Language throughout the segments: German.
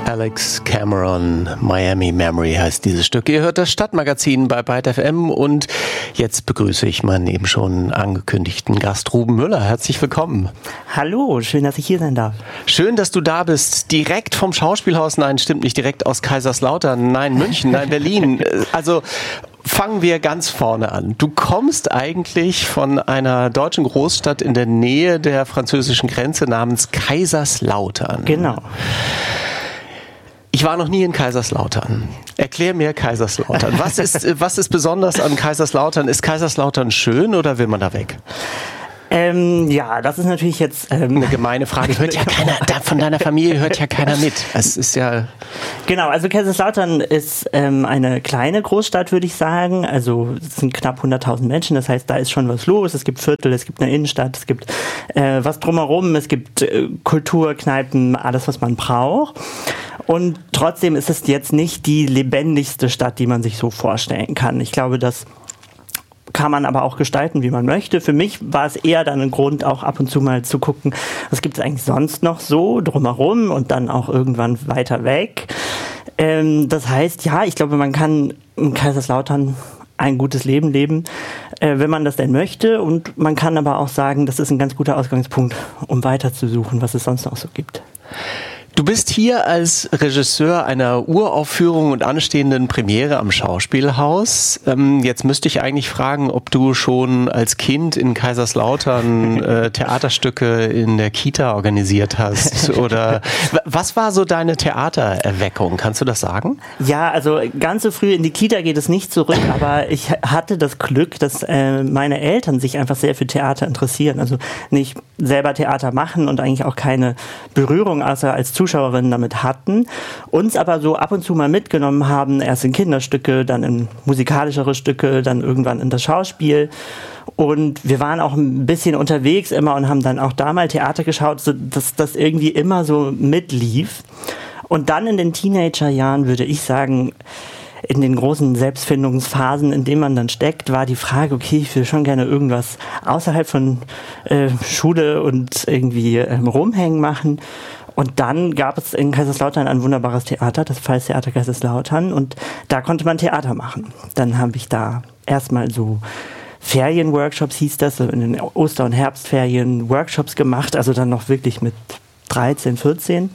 Alex Cameron, Miami Memory heißt dieses Stück. Ihr hört das Stadtmagazin bei Byte FM und jetzt begrüße ich meinen eben schon angekündigten Gast Ruben Müller. Herzlich willkommen. Hallo, schön, dass ich hier sein darf. Schön, dass du da bist. Direkt vom Schauspielhaus? Nein, stimmt nicht. Direkt aus Kaiserslautern? Nein, München? Nein, Berlin. Also fangen wir ganz vorne an. Du kommst eigentlich von einer deutschen Großstadt in der Nähe der französischen Grenze namens Kaiserslautern. Genau. Ich war noch nie in Kaiserslautern. Erklär mir Kaiserslautern. Was ist besonders an Kaiserslautern? Ist Kaiserslautern schön oder will man da weg? Ja, das ist natürlich jetzt eine gemeine Frage. Hört ja keiner, von deiner Familie hört ja keiner mit. Es ist ja genau. Also Kaiserslautern ist eine kleine Großstadt, würde ich sagen. Also es sind knapp 100.000 Menschen. Das heißt, da ist schon was los. Es gibt Viertel, es gibt eine Innenstadt, es gibt was drumherum, es gibt Kultur, Kneipen, alles, was man braucht. Und trotzdem ist es jetzt nicht die lebendigste Stadt, die man sich so vorstellen kann. Ich glaube, das kann man aber auch gestalten, wie man möchte. Für mich war es eher dann ein Grund, auch ab und zu mal zu gucken, was gibt es eigentlich sonst noch so drumherum und dann auch irgendwann weiter weg. Das heißt, ja, ich glaube, man kann in Kaiserslautern ein gutes Leben leben, wenn man das denn möchte. Und man kann aber auch sagen, das ist ein ganz guter Ausgangspunkt, um weiterzusuchen, was es sonst noch so gibt. Du bist hier als Regisseur einer Uraufführung und anstehenden Premiere am Schauspielhaus. Jetzt müsste ich eigentlich fragen, ob du schon als Kind in Kaiserslautern Theaterstücke in der Kita organisiert hast. Oder was war so deine Theatererweckung? Kannst du das sagen? Ja, also ganz so früh in die Kita geht es nicht zurück, aber ich hatte das Glück, dass meine Eltern sich einfach sehr für Theater interessieren. Also nicht selber Theater machen und eigentlich auch keine Berührung außer als Zuschauerinnen damit hatten, uns aber so ab und zu mal mitgenommen haben, erst in Kinderstücke, dann in musikalischere Stücke, dann irgendwann in das Schauspiel. Und wir waren auch ein bisschen unterwegs immer und haben dann auch da mal Theater geschaut, so dass das irgendwie immer so mitlief. Und dann in den Teenagerjahren, würde ich sagen, in den großen Selbstfindungsphasen, in denen man dann steckt, war die Frage, okay, ich will schon gerne irgendwas außerhalb von Schule und irgendwie rumhängen machen. Und dann gab es in Kaiserslautern ein wunderbares Theater, das Pfalztheater Kaiserslautern, und da konnte man Theater machen. Dann habe ich da erstmal so Ferienworkshops, hieß das, in den Oster- und Herbstferien Workshops gemacht, also dann noch wirklich mit 13, 14.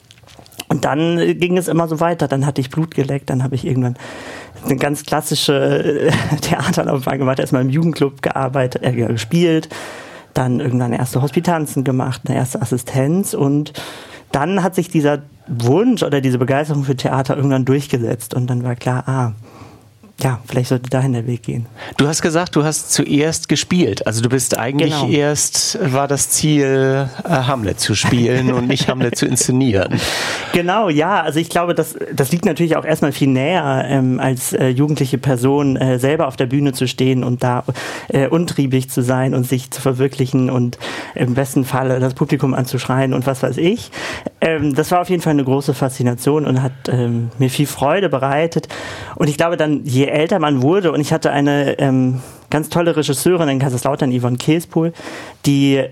Und dann ging es immer so weiter. Dann hatte ich Blut geleckt, dann habe ich irgendwann eine ganz klassische Theaterlaufbahn gemacht, erstmal im Jugendclub gespielt, dann irgendwann erste Hospitanzen gemacht, eine erste Assistenz, und dann hat sich dieser Wunsch oder diese Begeisterung für Theater irgendwann durchgesetzt und dann war klar, ja, vielleicht sollte dahin der Weg gehen. Du hast gesagt, du hast zuerst gespielt. Also du bist eigentlich war das Ziel, Hamlet zu spielen und nicht Hamlet zu inszenieren. Genau, ja. Also ich glaube, das liegt natürlich auch erstmal viel näher, als jugendliche Person selber auf der Bühne zu stehen und da untriebig zu sein und sich zu verwirklichen und im besten Falle das Publikum anzuschreien und was weiß ich. Das war auf jeden Fall eine große Faszination und hat mir viel Freude bereitet. Und ich glaube dann, je älter man wurde, und ich hatte eine ganz tolle Regisseurin in Kaiserslautern, Yvonne Keespohl, die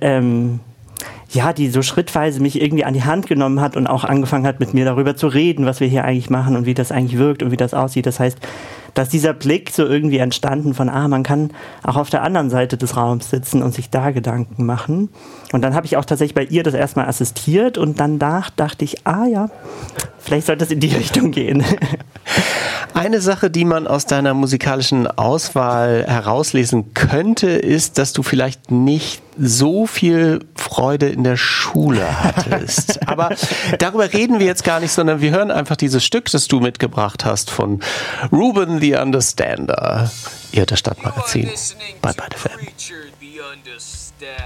so schrittweise mich irgendwie an die Hand genommen hat und auch angefangen hat, mit mir darüber zu reden, was wir hier eigentlich machen und wie das eigentlich wirkt und wie das aussieht. Das heißt, dass dieser Blick so irgendwie entstanden von, man kann auch auf der anderen Seite des Raums sitzen und sich da Gedanken machen. Und dann habe ich auch tatsächlich bei ihr das erstmal assistiert und dann dachte ich, vielleicht sollte es in die Richtung gehen. Eine Sache, die man aus deiner musikalischen Auswahl herauslesen könnte, ist, dass du vielleicht nicht so viel Freude in der Schule hattest. Aber darüber reden wir jetzt gar nicht, sondern wir hören einfach dieses Stück, das du mitgebracht hast von Ruben the Understander. Ihr hört das Stadtmagazin bei Byte FM.